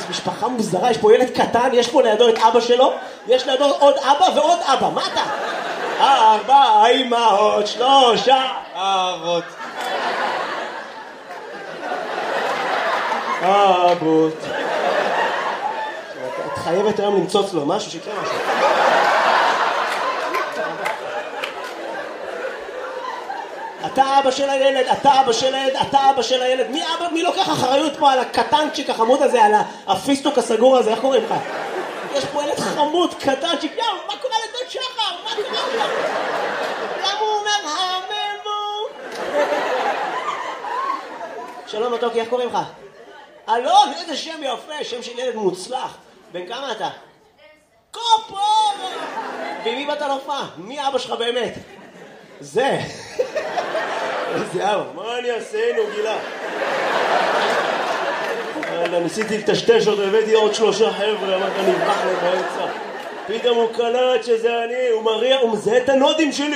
משפחה מוזרה, יש פה ילד קטן, יש פה לידו את אבא שלו, יש לידו עוד אבא ועוד אבא, מה אתה? 4 אמהות, 3 אבות. אבות. את חייבת היום למצוץ לו משהו שיקרה משהו. אתה אבא של הילד, אתה אבא של הילד, אתה אבא של הילד. מי לוקח אחריות פה על הקטנצ'יק החמוד הזה, על הפיסטוק הסגור הזה, איך קוראים לך? יש פה ילד חמוד, קטנצ'יק, יאו, מה קורה לדוד שחר? מה קורה לך? למה הוא אומר הממו? שלום מתוקי, איך קוראים לך? אלון, איזה שם יפה, שם של ילד מוצלח. בן כמה אתה? קופו! ומי באת להופעה? מי אבא שלך באמת? זה. איזה אבא, מה אני אעשינו, גילה? ניסיתי לטשטש עוד, הבאתי עוד 3 חבר'ה, אמרת נברח להם באמצע. פתאום הוא קלט שזה אני, הוא מריע, הוא מזהה את הנודים שלי.